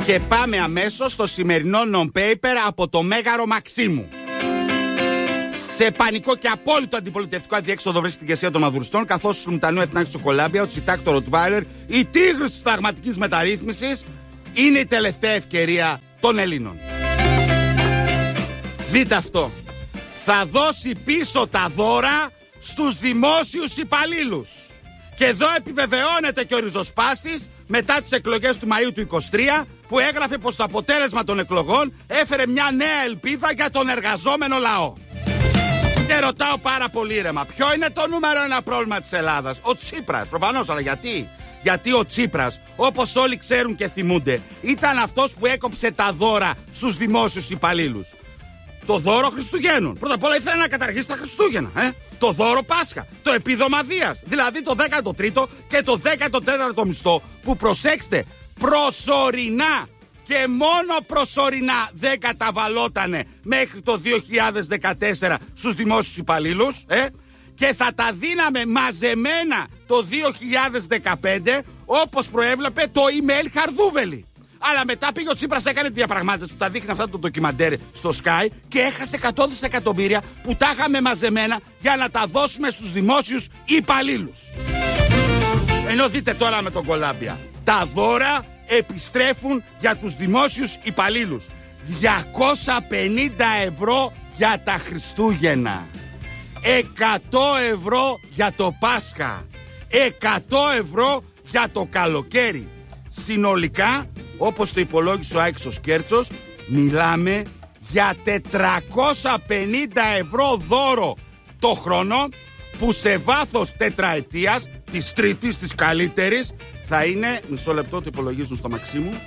Και πάμε αμέσως στο σημερινό non-paper από το Μέγαρο Μαξίμου. Σε πανικό και απόλυτο αντιπολιτευτικό αδιέξοδο βρίσκεται η ηγεσία των Μαδουριστών, καθώς ο Σλουμτανού Εθνάρχης στο Κολάμπια, ο Τσιτάκ το Ροτβάιλερ, η τίγρης της συνταγματικής μεταρρύθμισης, είναι η τελευταία ευκαιρία των Ελλήνων. Δείτε αυτό. Θα δώσει πίσω τα δώρα στους δημόσιους υπαλλήλους. Και εδώ επιβεβαιώνεται και ο ριζοσπάστης μετά τις εκλογές του Μαΐου του 23, που έγραφε πως το αποτέλεσμα των εκλογών έφερε μια νέα ελπίδα για τον εργαζόμενο λαό. Και ρωτάω πάρα πολύ ήρεμα, ποιο είναι το νούμερο ένα πρόβλημα της Ελλάδας? Ο Τσίπρας, προφανώς, αλλά γιατί? Γιατί ο Τσίπρας, όπως όλοι ξέρουν και θυμούνται, ήταν αυτός που έκοψε τα δώρα στους δημόσιους υπαλλήλους. Το δώρο Χριστουγέννων. Πρώτα απ' όλα ήθελε να καταργήσει τα Χριστούγεννα. Το δώρο Πάσχα. Το επίδομα Δίας. Δηλαδή το 13ο και το 14ο μισθό, που, προσέξτε, προσωρινά και μόνο προσωρινά δεν καταβαλότανε μέχρι το 2014 στους δημόσιους υπαλλήλους, και θα τα δίναμε μαζεμένα το 2015, όπως προέβλεπε το email Χαρδούβελη. Αλλά μετά πήγε ο Τσίπρας, έκανε τη διαπραγμάτευση που τα δείχνει αυτά το ντοκιμαντέρ στο Sky και έχασε 100 δισεκατομμύρια που τα είχαμε μαζεμένα για να τα δώσουμε στους δημόσιους υπαλλήλους. Ενώ δείτε τώρα με τον Κολάμπια, τα δώρα επιστρέφουν για τους δημόσιους υπαλλήλους. 250 ευρώ για τα Χριστούγεννα, 100 ευρώ για το Πάσχα, 100 ευρώ για το καλοκαίρι. Συνολικά, όπως το υπολόγισε ο Άκης ο Σκέρτσος, μιλάμε για 450 ευρώ δώρο το χρόνο, που σε βάθος τετραετίας, της τρίτης, της καλύτερης, θα είναι, μισό λεπτό, το υπολογίζουν στο Μαξίμου,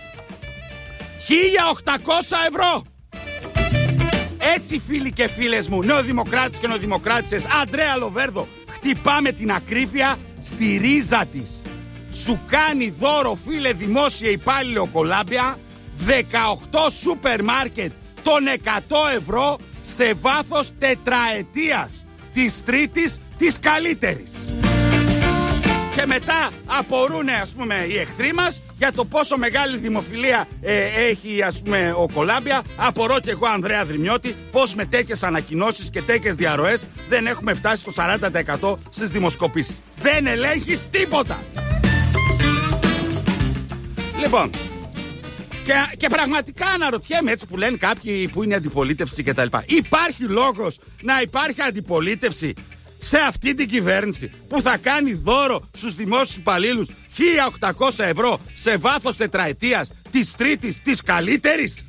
1.800 ευρώ. Έτσι, φίλοι και φίλες μου, νεοδημοκράτες και νεοδημοκράτησες, Αντρέα Λοβέρδο, χτυπάμε την ακρίβεια στη ρίζα της. Σου κάνει δώρο, φίλε δημόσια υπάλληλε, ο Κολάμπια, 18 σούπερ μάρκετ των 100 ευρώ σε βάθος τετραετίας, της τρίτης, της καλύτερης. Και μετά απορούνε, ας πούμε, οι εχθροί μας για το πόσο μεγάλη δημοφιλία έχει, ας πούμε, ο Κολάμπια. Απορώ και εγώ, Ανδρέα Δρυμιώτη, πως με τέτοιες ανακοινώσεις και τέτοιες διαρροές δεν έχουμε φτάσει στο 40% στις δημοσκοπήσεις. Δεν ελέγχεις τίποτα. Λοιπόν, και πραγματικά αναρωτιέμαι, έτσι που λένε κάποιοι που είναι αντιπολίτευση κτλ. Υπάρχει λόγος να υπάρχει αντιπολίτευση σε αυτή την κυβέρνηση που θα κάνει δώρο στους δημόσιους υπαλλήλους 1.800 ευρώ σε βάθος τετραετίας, της τρίτης, της καλύτερης?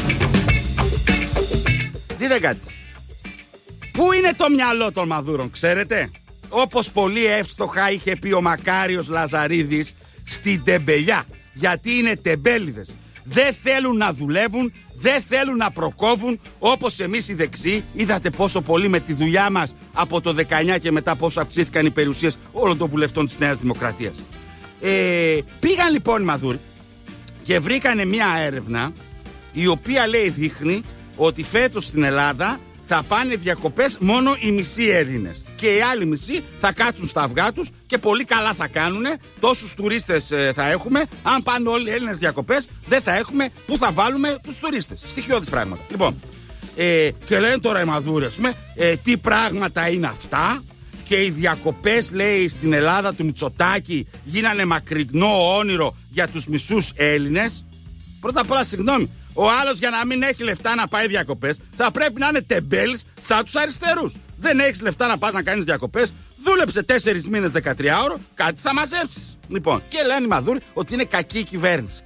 Δείτε κάτι. Πού είναι το μυαλό των Μαδούρων, ξέρετε? Όπως πολύ εύστοχα είχε πει ο Μακάριος Λαζαρίδης στην Τεμπελιά. Γιατί είναι τεμπέληδες. Δεν θέλουν να δουλεύουν, δεν θέλουν να προκόβουν, όπως εμείς οι δεξιοί. Είδατε πόσο πολύ με τη δουλειά μας από το 19 και μετά πόσο αυξήθηκαν οι περιουσίες όλων των βουλευτών της Νέας Δημοκρατίας. Πήγαν λοιπόν οι Μαδούροι και βρήκανε μια έρευνα η οποία, λέει, δείχνει ότι φέτος στην Ελλάδα θα πάνε διακοπές μόνο οι μισοί Έλληνες. Και οι άλλοι μισοί θα κάτσουν στα αυγά τους και πολύ καλά θα κάνουνε. Τόσους τουρίστες θα έχουμε. Αν πάνε όλοι οι Έλληνες διακοπές, δεν θα έχουμε που θα βάλουμε τους τουρίστες. Στοιχειώδης πράγματα. Λοιπόν, και λένε τώρα οι Μαδούροι, ας πούμε, τι πράγματα είναι αυτά. Και οι διακοπές, λέει, στην Ελλάδα του Μητσοτάκη γίνανε μακρινό όνειρο για τους μισούς Έλληνες. Πρώτα απ' όλα, συγγνώμη. Ο άλλος, για να μην έχει λεφτά να πάει διακοπές, θα πρέπει να είναι τεμπέλης σαν τους αριστερούς. Δεν έχεις λεφτά να πας να κάνεις διακοπές, δούλεψε 4 μήνες 13 ώρο, κάτι θα μαζέψεις. Λοιπόν, και λένε οι Μαδούροι ότι είναι κακή η κυβέρνηση.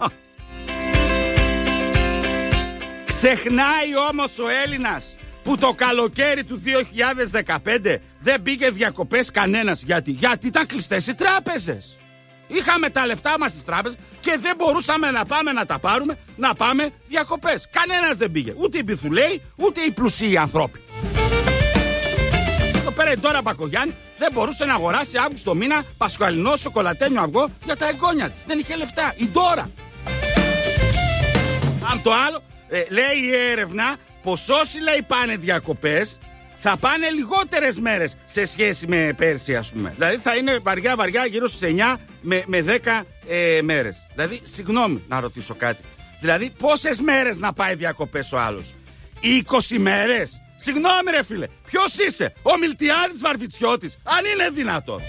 Ξεχνάει όμως ο Έλληνας που το καλοκαίρι του 2015 δεν πήγε διακοπές κανένας. Γιατί ήταν κλειστές οι τράπεζες. Είχαμε τα λεφτά μας στις τράπεζες και δεν μπορούσαμε να πάμε να τα πάρουμε, να πάμε διακοπές. Κανένας δεν πήγε. Ούτε οι μπιθουλαίοι, ούτε οι πλουσίοι ανθρώποι. Εδώ πέρα η Ντόρα Μπακογιάννη δεν μπορούσε να αγοράσει Αύγουστο μήνα πασχαλινό σοκολατένιο αυγό για τα εγγόνια της. Δεν είχε λεφτά. Η Ντόρα. Αν το άλλο, λέει η έρευνα πως όσοι, λέει, πάνε διακοπές θα πάνε λιγότερες μέρες σε σχέση με πέρσι, ας πούμε. Δηλαδή θα είναι βαριά γύρω στις 9 με 10 μέρες. Δηλαδή, συγγνώμη να ρωτήσω κάτι. Δηλαδή, πόσες μέρες να πάει διακοπές ο άλλος? 20 μέρες? Συγγνώμη ρε φίλε, ποιος είσαι? Ο Μιλτιάδης Βαρβιτσιώτης? Αν είναι δυνατόν.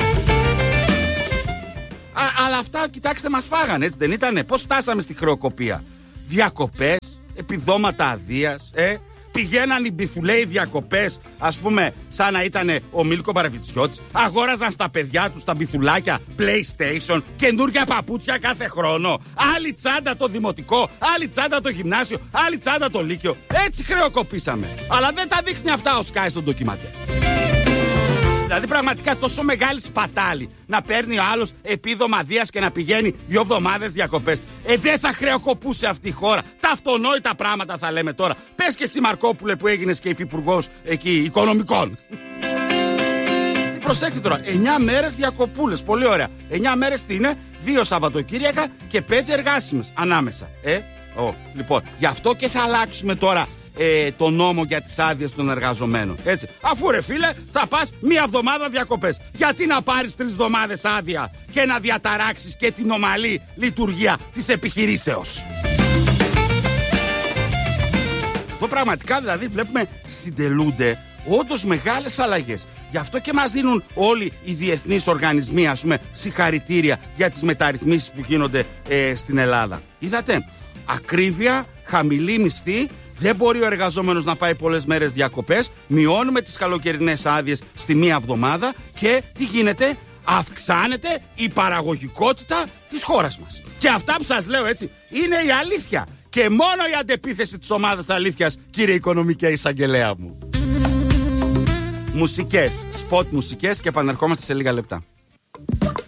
Αλλά αυτά, κοιτάξτε, μας φάγανε, έτσι δεν ήτανε? Πώς φτάσαμε στη χρεοκοπία? Διακοπές, επιδόματα αδείας, πηγαίναν οι μπιθουλαίοι διακοπές, ας πούμε, σαν να ήταν ο Μίλκο Βαρβιτσιώτης. Αγόραζαν στα παιδιά τους τα μπιθουλάκια PlayStation, καινούργια παπούτσια κάθε χρόνο. Άλλη τσάντα το δημοτικό, άλλη τσάντα το γυμνάσιο, άλλη τσάντα το λύκειο. Έτσι χρεοκοπήσαμε. Αλλά δεν τα δείχνει αυτά ο Sky στον ντοκιμαντέρ. Δηλαδή πραγματικά τόσο μεγάλη σπατάλη να παίρνει ο άλλος επίδομα αδείας και να πηγαίνει 2 εβδομάδες διακοπές. Δεν θα χρεοκοπούσε αυτή η χώρα. Τα αυτονόητα πράγματα θα λέμε τώρα. Πες και εσύ Μαρκόπουλε που έγινες και υφυπουργός εκεί οικονομικών. Προσέξτε τώρα, 9 μέρες διακοπούλες, πολύ ωραία. 9 μέρες τι είναι? 2 Σαββατοκύριακα και 5 εργάσιμες ανάμεσα. Λοιπόν, γι' αυτό και θα αλλάξουμε τώρα το νόμο για τις άδειες των εργαζομένων. Έτσι. Αφού ρε φίλε θα πας 1 εβδομάδα διακοπές, γιατί να πάρεις 3 εβδομάδες άδεια και να διαταράξεις και την ομαλή λειτουργία της επιχειρήσεως? Εδώ πραγματικά δηλαδή βλέπουμε συντελούνται όντως μεγάλες αλλαγές. Γι' αυτό και μας δίνουν όλοι οι διεθνείς οργανισμοί, ας πούμε, συγχαρητήρια για τις μεταρρυθμίσεις που γίνονται στην Ελλάδα. Είδατε, ακρίβεια, χαμηλή μισθή. Δεν μπορεί ο εργαζόμενος να πάει πολλές μέρες διακοπές. Μειώνουμε τις καλοκαιρινές άδειες στη 1 εβδομάδα και τι γίνεται? Αυξάνεται η παραγωγικότητα της χώρας μας. Και αυτά που σας λέω, έτσι, είναι η αλήθεια. Και μόνο η αντεπίθεση της ομάδας αλήθειας, κύριε Οικονομικέ Εισαγγελέα μου. Μουσικές, σποτ μουσικές και επανερχόμαστε σε λίγα λεπτά.